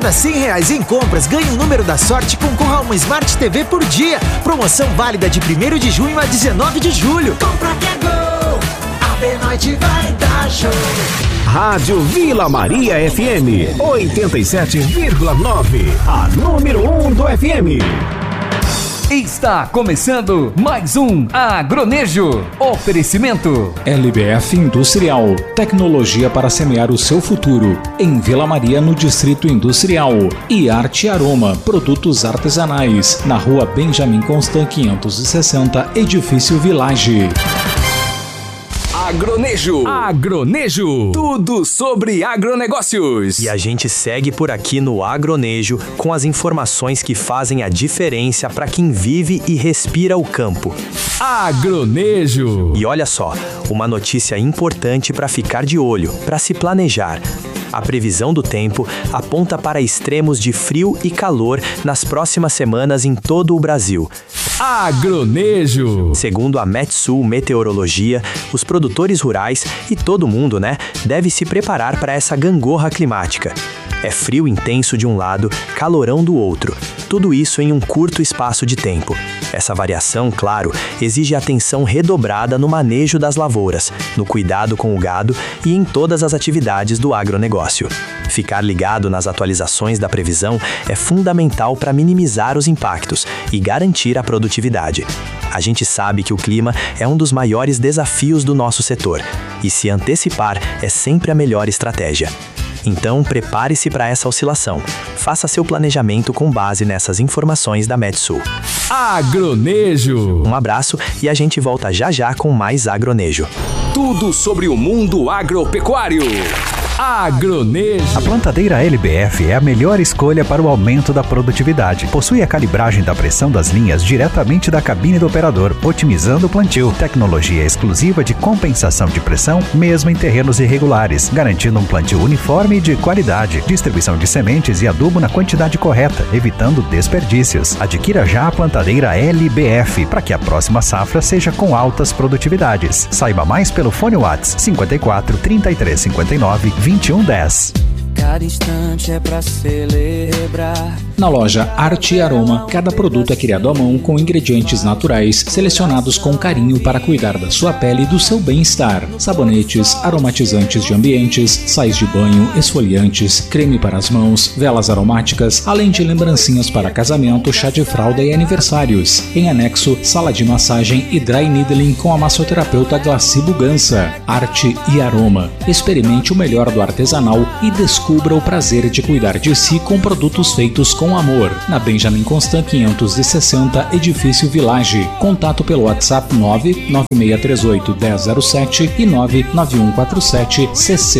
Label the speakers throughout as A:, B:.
A: cada R$100 em compras, ganhe um número da sorte e concorra a uma Smart TV por dia. Promoção válida de 1º de junho a 19 de julho. Compra que é gol, a B-Noite vai dar show.
B: Rádio Vila Maria FM 87,9, a número 1 do FM.
C: Está começando mais um Agronejo. Oferecimento
D: LBF Industrial, tecnologia para semear o seu futuro. Em Vila Maria, no Distrito Industrial. E Arte Aroma, produtos artesanais. Na rua Benjamin Constant 560, Edifício Village.
C: Agronejo. Tudo sobre agronegócios.
E: E a gente segue por aqui no Agronejo com as informações que fazem a diferença para quem vive e respira o campo.
C: Agronejo.
E: E olha só, uma notícia importante para ficar de olho, para se planejar. A previsão do tempo aponta para extremos de frio e calor nas próximas semanas em todo o Brasil.
C: Agronejo.
E: Segundo a Metsul Meteorologia, os produtores rurais e todo mundo, deve se preparar para essa gangorra climática. É frio intenso de um lado, calorão do outro. Tudo isso em um curto espaço de tempo. Essa variação, claro, exige atenção redobrada no manejo das lavouras, no cuidado com o gado e em todas as atividades do agronegócio. Ficar ligado nas atualizações da previsão é fundamental para minimizar os impactos e garantir a produtividade. A gente sabe que o clima é um dos maiores desafios do nosso setor, e se antecipar é sempre a melhor estratégia. Então, prepare-se para essa oscilação. Faça seu planejamento com base nessas informações da Metsul.
C: Agronejo.
E: Um abraço e a gente volta já com mais Agronejo.
C: Tudo sobre o mundo agropecuário. Agronejo.
F: A plantadeira LBF é a melhor escolha para o aumento da produtividade. Possui a calibragem da pressão das linhas diretamente da cabine do operador, otimizando o plantio. Tecnologia exclusiva de compensação de pressão, mesmo em terrenos irregulares, garantindo um plantio uniforme e de qualidade. Distribuição de sementes e adubo na quantidade correta, evitando desperdícios. Adquira já a plantadeira LBF para que a próxima safra seja com altas produtividades. Saiba mais pelo fone WhatsApp 54 33 59 2110.
G: Cada instante é pra celebrar.
D: Na loja Arte e Aroma, cada produto é criado à mão com ingredientes naturais, selecionados com carinho para cuidar da sua pele e do seu bem-estar. Sabonetes, aromatizantes de ambientes, sais de banho, esfoliantes, creme para as mãos, velas aromáticas, além de lembrancinhas para casamento, chá de fralda e aniversários. Em anexo, sala de massagem e dry needling com a massoterapeuta Glaci Bugança. Arte e Aroma. Experimente o melhor do artesanal e descubra o prazer de cuidar de si com produtos feitos com amor. Na Benjamin Constant 560, Edifício Village. Contato pelo WhatsApp 99638 1007 e 99147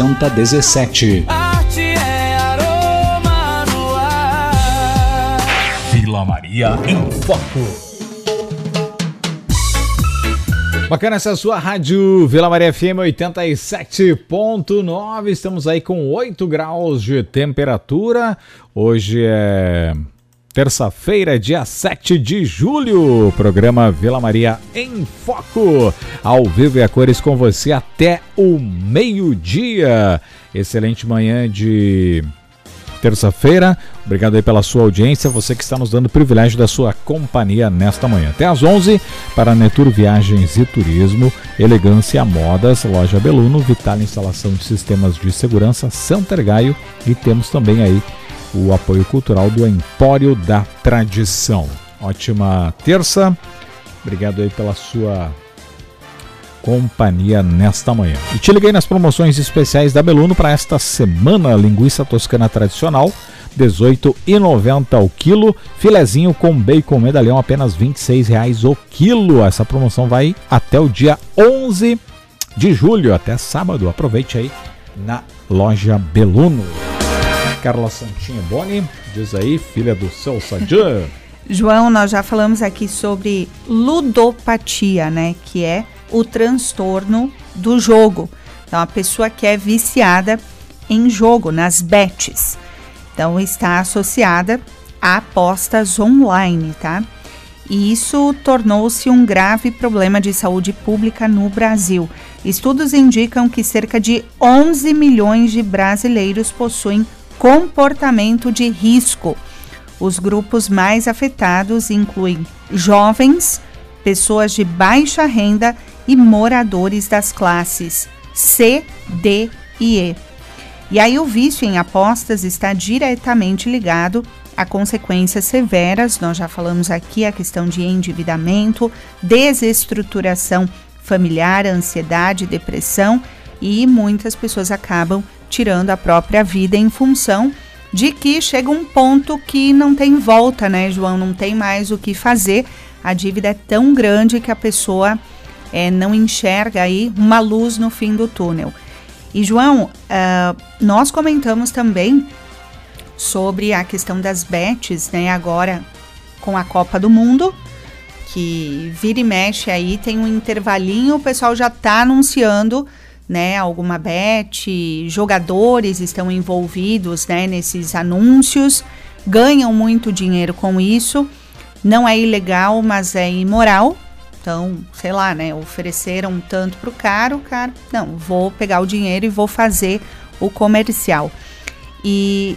D: 6017.
G: Arte é aroma no ar.
D: Vila Maria em Foco.
H: Bacana essa sua rádio Vila Maria FM 87.9, estamos aí com 8 graus de temperatura, hoje é terça-feira, dia 7 de julho, programa Vila Maria em Foco, ao vivo e a cores com você até o meio-dia, excelente manhã de terça-feira, obrigado aí pela sua audiência, você que está nos dando o privilégio da sua companhia nesta manhã. Até às 11 para Netur Viagens e Turismo, Elegância Modas, Loja Beluno, Vital Instalação de Sistemas de Segurança, Santergaio e temos também aí o apoio cultural do Empório da Tradição. Ótima terça, obrigado aí pela sua companhia nesta manhã. E te liguei nas promoções especiais da Beluno para esta semana. Linguiça toscana tradicional, R$18,90 o quilo. Filezinho com bacon medalhão, apenas R$26 o quilo. Essa promoção vai até o dia 11 de julho, até sábado. Aproveite aí na loja Beluno. Carla Santinha Boni, diz aí, filha do seu Sajan.
I: João, nós já falamos aqui sobre ludopatia, que é o transtorno do jogo. Então, a pessoa que é viciada em jogo, nas bets. Então, está associada a apostas online, tá? E isso tornou-se um grave problema de saúde pública no Brasil. Estudos indicam que cerca de 11 milhões de brasileiros possuem comportamento de risco. Os grupos mais afetados incluem jovens, pessoas de baixa renda e moradores das classes C, D e E. E aí o vício em apostas está diretamente ligado a consequências severas, nós já falamos aqui a questão de endividamento, desestruturação familiar, ansiedade, depressão, e muitas pessoas acabam tirando a própria vida em função de que chega um ponto que não tem volta, né, João? Não tem mais o que fazer, a dívida é tão grande que a pessoa não enxerga aí uma luz no fim do túnel. E, João, nós comentamos também sobre a questão das bets, né, agora com a Copa do Mundo, que vira e mexe aí, tem um intervalinho, o pessoal já está anunciando, né, alguma bet, jogadores estão envolvidos, né, nesses anúncios, ganham muito dinheiro com isso, não é ilegal, mas é imoral. Então, sei lá, né, ofereceram tanto pro cara, o cara, não, vou pegar o dinheiro e vou fazer o comercial. E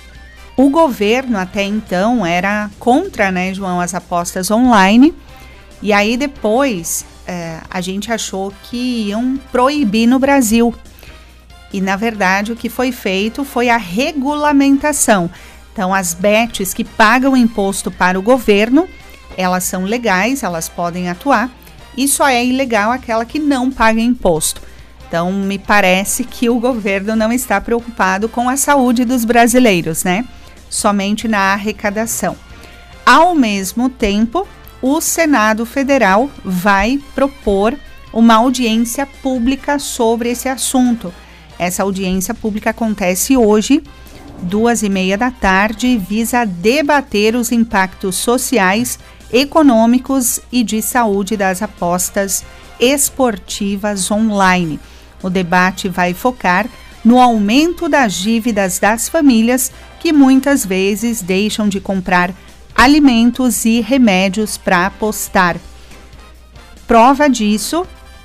I: o governo até então era contra, né, João, as apostas online, e aí depois a gente achou que iam proibir no Brasil. E, na verdade, o que foi feito foi a regulamentação. Então, as bets que pagam imposto para o governo, elas são legais, elas podem atuar, e só é ilegal aquela que não paga imposto. Então, me parece que o governo não está preocupado com a saúde dos brasileiros, né? Somente na arrecadação. Ao mesmo tempo, o Senado Federal vai propor uma audiência pública sobre esse assunto. Essa audiência pública acontece hoje, 2h30 da tarde, e visa debater os impactos sociais, econômicos e de saúde das apostas esportivas online. O debate vai focar no aumento das dívidas das famílias que muitas vezes deixam de comprar alimentos e remédios para apostar. Prova disso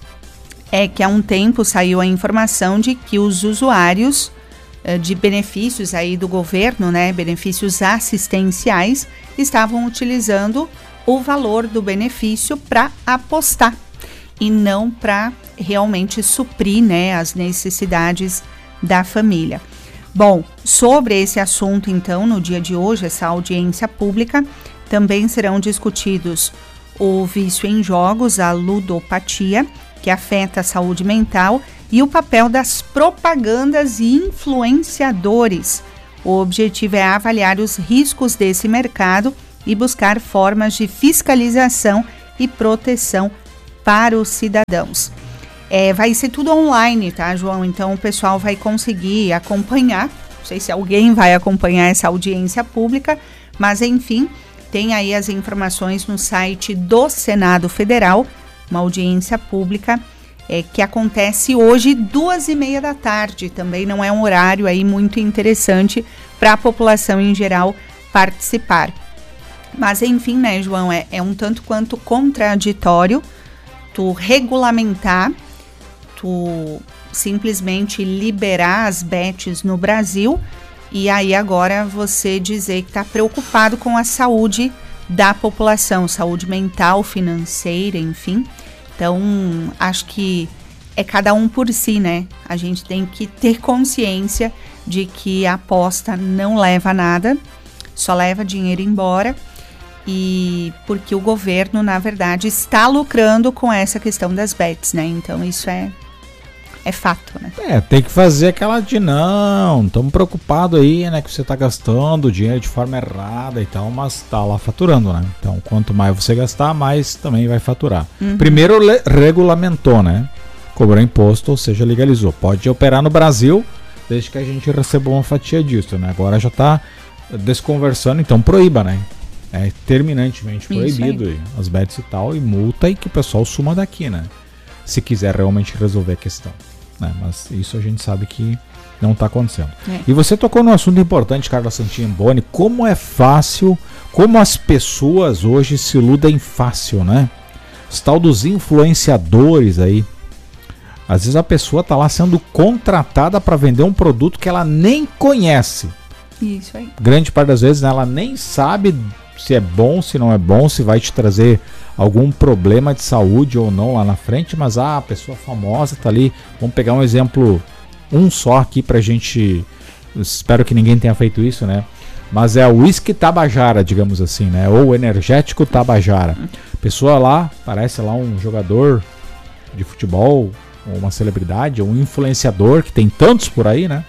I: é que há um tempo saiu a informação de que os usuários de benefícios aí do governo, né, benefícios assistenciais, estavam utilizando o valor do benefício para apostar e não para realmente suprir, né, as necessidades da família. Bom, sobre esse assunto, então, no dia de hoje, essa audiência pública, também serão discutidos o vício em jogos, a ludopatia, que afeta a saúde mental, e o papel das propagandas e influenciadores. O objetivo é avaliar os riscos desse mercado e buscar formas de fiscalização e proteção para os cidadãos. Vai ser tudo online, tá, João? Então o pessoal vai conseguir acompanhar, não sei se alguém vai acompanhar essa audiência pública, mas enfim, tem aí as informações no site do Senado Federal, uma audiência pública que acontece hoje 2h30 da tarde, também não é um horário aí muito interessante para a população em geral participar. Mas enfim, né, João, é um tanto quanto contraditório tu regulamentar, tu simplesmente liberar as bets no Brasil e aí agora você dizer que está preocupado com a saúde da população, saúde mental, financeira, enfim. Então, acho que é cada um por si, né? A gente tem que ter consciência de que a aposta não leva a nada, só leva dinheiro embora, e porque o governo, na verdade, está lucrando com essa questão das bets, né? Então, isso é fato, né?
H: Tem que fazer aquela de não, estamos preocupados aí, né, que você está gastando dinheiro de forma errada e tal, mas está lá faturando, né? Então, quanto mais você gastar, mais também vai faturar. Primeiro regulamentou, né? Cobrou imposto, ou seja, legalizou. Pode operar no Brasil, desde que a gente receba uma fatia disso, né? Agora já está desconversando, então proíba, né? É terminantemente proibido as bets e tal, e multa, e que o pessoal suma daqui, né? Se quiser realmente resolver a questão, né? Mas isso a gente sabe que não está acontecendo. E você tocou num assunto importante, Carla Santimboni, como é fácil, como as pessoas hoje se iludem fácil, né? Os tal dos influenciadores aí. Às vezes a pessoa está lá sendo contratada para vender um produto que ela nem conhece.
I: Isso aí.
H: Grande parte das vezes, né, ela nem sabe se é bom, se não é bom, se vai te trazer algum problema de saúde ou não lá na frente, mas a pessoa famosa tá ali. Vamos pegar um exemplo, um só aqui pra gente, espero que ninguém tenha feito isso, né? Mas é o uísque Tabajara, digamos assim, né? Ou energético Tabajara. Pessoa lá, parece lá um jogador de futebol, ou uma celebridade, ou um influenciador, que tem tantos por aí, né?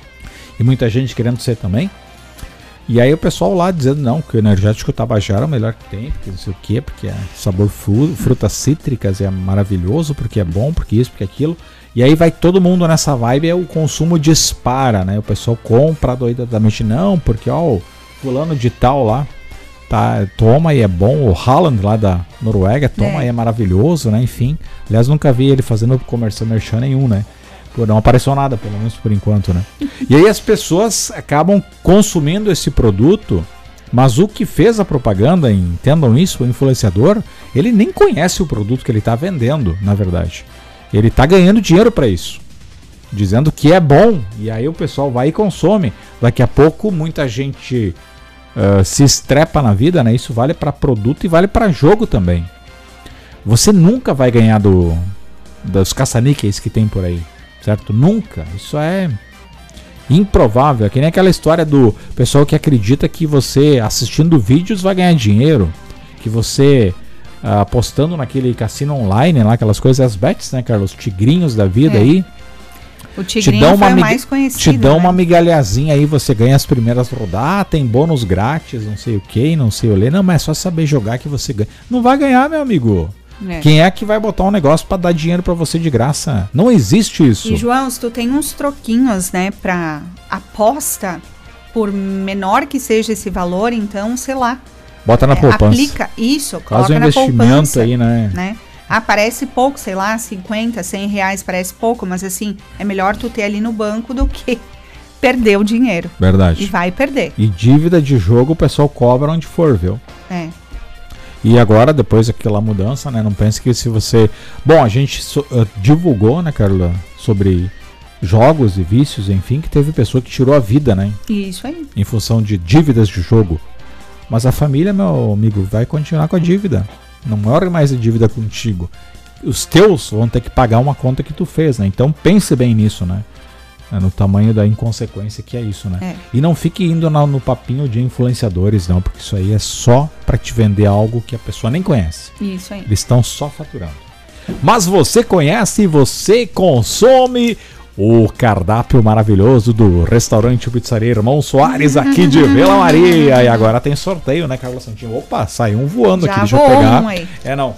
H: E muita gente querendo ser também. E aí o pessoal lá dizendo, não, que o energético Tabajara é o melhor que tem, porque não sei o quê, porque é sabor frutas cítricas, é maravilhoso, porque é bom, porque isso, porque aquilo. E aí vai todo mundo nessa vibe, o consumo dispara, né? O pessoal compra doidamente, não, porque ó, o fulano de tal lá, tá, toma e é bom, o Haaland lá da Noruega, toma e é maravilhoso, né? Enfim, aliás, nunca vi ele fazendo comercial merchan nenhum, né? Não apareceu nada, pelo menos por enquanto, né? E aí as pessoas acabam consumindo esse produto, mas o que fez a propaganda, entendam isso, o influenciador, ele nem conhece o produto que ele está vendendo, na verdade. Ele está ganhando dinheiro para isso, dizendo que é bom, e aí o pessoal vai e consome. Daqui a pouco muita gente se estrepa na vida, né? Isso vale para produto e vale para jogo também. Você nunca vai ganhar dos caça-níqueis que tem por aí. Certo? Nunca. Isso é improvável. É que nem aquela história do pessoal que acredita que você assistindo vídeos vai ganhar dinheiro. Que você apostando naquele cassino online, lá, aquelas coisas, as bets, né, Carlos? Tigrinhos da vida aí.
I: O tigrinho foi o mais conhecido.
H: Te dão uma migalhazinha aí, você ganha as primeiras rodadas, tem bônus grátis, não sei o que, não sei o lê. Não, mas é só saber jogar que você ganha. Não vai ganhar, meu amigo. Quem é que vai botar um negócio pra dar dinheiro pra você de graça? Não existe isso.
I: E João, se tu tem uns troquinhos, né, pra aposta, por menor que seja esse valor, então, sei lá.
H: Bota na poupança.
I: Aplica isso, coloca
H: um
I: na poupança.
H: Aí, né?
I: Parece pouco, sei lá, 50, 100 reais parece pouco, mas assim, é melhor tu ter ali no banco do que perder o dinheiro.
H: Verdade.
I: E vai perder.
H: E dívida de jogo o pessoal cobra onde for, viu? E agora, depois daquela mudança, né? Não pense que se você... Bom, a gente divulgou, né, Carla, sobre jogos e vícios, enfim, que teve pessoa que tirou a vida, né?
I: Isso aí.
H: Em função de dívidas de jogo. Mas a família, meu amigo, vai continuar com a dívida. Não morre mais a dívida contigo. Os teus vão ter que pagar uma conta que tu fez, né? Então pense bem nisso, né? No tamanho da inconsequência que é isso, né? E não fique indo no papinho de influenciadores, não, porque isso aí é só para te vender algo que a pessoa nem conhece.
I: Isso aí.
H: Eles estão só faturando. Mas você conhece e você consome o cardápio maravilhoso do restaurante Pizzaria Irmão Soares aqui de Vila Maria. E agora tem sorteio, né, Carla Santinho? Opa, saiu um voando
I: já
H: aqui, deixa eu pegar.
I: Aí.
H: Não.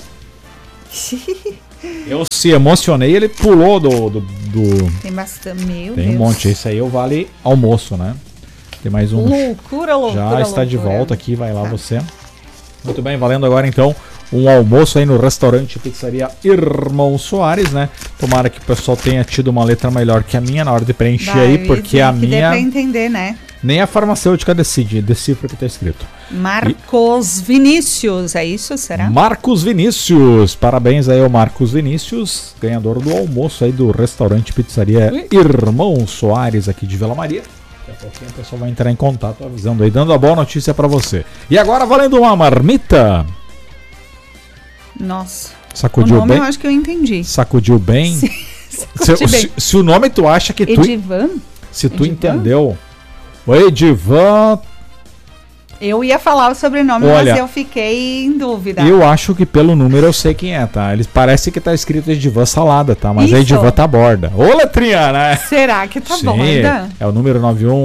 H: Eu se emocionei, ele pulou do...
I: Tem bastante, meu
H: Tem
I: Deus.
H: Um monte, esse aí vale almoço, né? Tem mais um.
I: Loucura.
H: Já está de volta aqui, vai lá você. Muito bem, valendo agora então um almoço aí no restaurante Pizzaria Irmão Soares, né? Tomara que o pessoal tenha tido uma letra melhor que a minha na hora de preencher aí, porque a minha...
I: Dê pra entender, né?
H: Nem a farmacêutica decifra o que está escrito.
I: Marcos Vinícius, é isso, será?
H: Marcos Vinícius, parabéns aí ao Marcos Vinícius, ganhador do almoço aí do restaurante Pizzaria Irmão Soares aqui de Vila Maria. Daqui a pouquinho o pessoal vai entrar em contato avisando aí, dando a boa notícia para você. E agora valendo uma marmita.
I: Nossa.
H: Sacudiu
I: o nome
H: bem?
I: Eu acho que eu entendi.
H: Sacudiu bem? Se o nome tu acha que tu...
I: Edivan?
H: Se tu entendeu... O Edivan...
I: Eu ia falar o sobrenome, mas eu fiquei em dúvida.
H: Eu acho que pelo número eu sei quem é, tá? Ele parece que tá escrito Edivan Salada, tá? Mas é Edivan Taborda. Ô, letrinha, né?
I: Será que Taborda?
H: É o número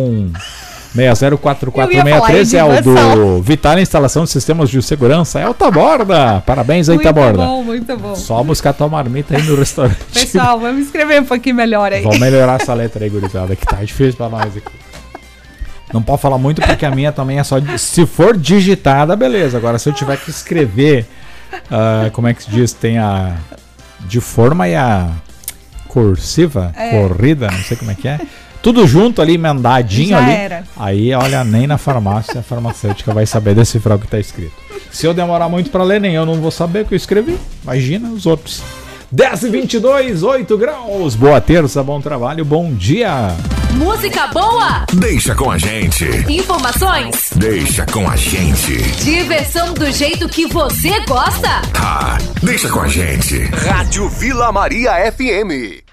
H: 91604463, é o do Vital Instalação de Sistemas de Segurança. É o Taborda. Parabéns aí, Taborda.
I: Muito bom.
H: Só buscar tua marmita aí no restaurante.
I: Pessoal, vamos escrever um pouquinho melhor aí.
H: Vamos melhorar essa letra aí, gurizada, que tá difícil pra nós aqui. Não pode falar muito porque a minha também é só... Se for digitada, beleza. Agora, se eu tiver que escrever... como é que se diz? Tem a... De forma e a... Cursiva? Corrida? Não sei como é que é. Tudo junto ali, emendadinho
I: já
H: ali.
I: Era.
H: Aí, olha, nem na farmácia a farmacêutica vai saber decifrar o que tá escrito. Se eu demorar muito para ler, nem eu não vou saber o que eu escrevi. Imagina os outros. 10h22, 8 graus. Boa terça, bom trabalho, bom dia.
J: Música boa?
K: Deixa com a gente.
J: Informações?
K: Deixa com a gente.
J: Diversão do jeito que você gosta?
K: Deixa com a gente.
L: Rádio Vila Maria FM.